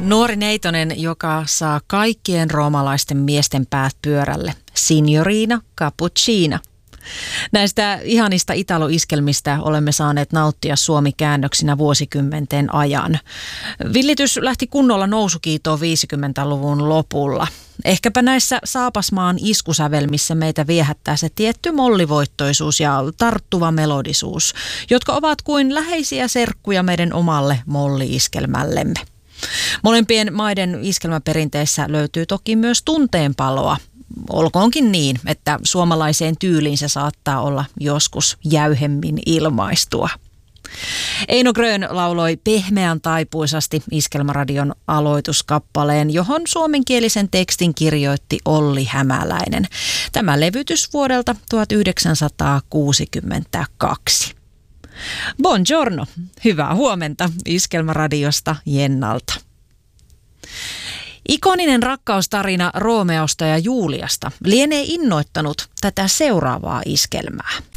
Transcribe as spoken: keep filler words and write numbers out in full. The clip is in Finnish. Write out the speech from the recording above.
Nuori neitonen, joka saa kaikkien roomalaisten miesten päät pyörälle. Signorina Cappuccina. Näistä ihanista italoiskelmistä olemme saaneet nauttia suomi-käännöksinä vuosikymmenten ajan. Villitys lähti kunnolla nousukiitoon viisikymmentäluvun lopulla. Ehkäpä näissä Saapasmaan iskusävelmissä meitä viehättää se tietty mollivoittoisuus ja tarttuva melodisuus, jotka ovat kuin läheisiä serkkuja meidän omalle molli-iskelmällemme. Molempien maiden iskelmäperinteissä löytyy toki myös tunteenpaloa. Olkoonkin niin, että suomalaiseen tyyliin se saattaa olla joskus jäyhemmin ilmaistua. Eino Grön lauloi pehmeän taipuisasti Iskelmäradion aloituskappaleen, johon suomenkielisen tekstin kirjoitti Olli Hämäläinen. Tämä levytys vuodelta tuhatyhdeksänsataakuusikymmentäkaksi. Buongiorno, hyvää huomenta Iskelmäradiosta Jennalta. Ikoninen rakkaustarina Roomeosta ja Juliasta lienee innoittanut tätä seuraavaa iskelmää.